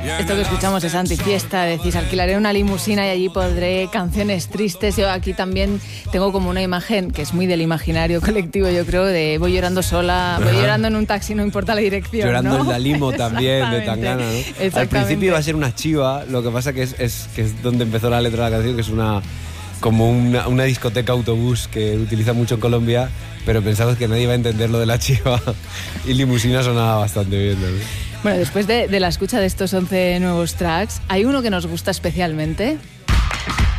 Esto que escuchamos es Antifiesta, decís, alquilaré una limusina y allí podré canciones tristes. Yo aquí también tengo como una imagen que es muy del imaginario colectivo, yo creo, de voy llorando sola, voy llorando en un taxi, no importa la dirección, llorando, ¿no? en la limo también, de Tangana, ¿no? Al principio iba a ser una chiva, lo que pasa que es donde empezó la letra de la canción, que es como una discoteca autobús que utiliza mucho en Colombia, pero pensamos que nadie iba a entender lo de la chiva y limusina sonaba bastante bien, ¿no? Bueno, después de la escucha de estos 11 nuevos tracks, ¿hay uno que nos gusta especialmente?